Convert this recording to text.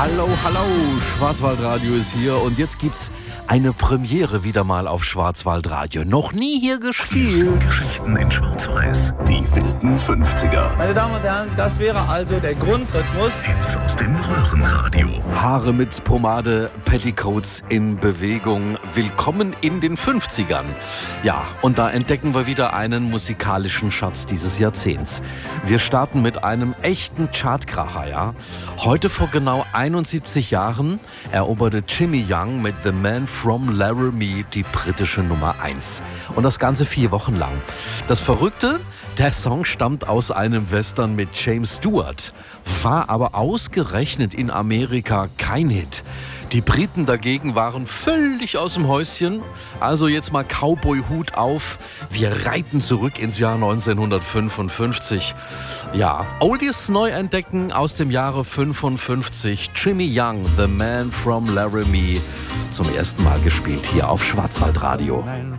Hallo, hallo, Schwarzwaldradio ist hier und jetzt gibt's eine Premiere wieder mal auf Schwarzwaldradio. Noch nie hier gespielt. Geschichten in Schwarz-Weiß, die wilden 50er. Meine Damen und Herren, das wäre also der Grundrhythmus. Hits aus dem Röhrenradio. Haare mit Pomade, Petticoats in Bewegung. Willkommen in den 50ern. Ja, und da entdecken wir wieder einen musikalischen Schatz dieses Jahrzehnts. Wir starten mit einem echten Chartkracher, ja. Heute vor genau 71 Jahren eroberte Jimmy Young mit The Man from Laramie die britische Nummer 1. Und das Ganze 4 Wochen lang. Das Verrückte, der Song stammt aus einem Western mit James Stewart, war aber ausgerechnet in Amerika kein Hit. Die Briten dagegen waren völlig aus dem Häuschen. Also jetzt mal Cowboy-Hut auf. Wir reiten zurück ins Jahr 1955. Ja, Oldies neu entdecken aus dem Jahre 55. Jimmy Young, The Man from Laramie. Zum ersten Mal gespielt hier auf Schwarzwaldradio.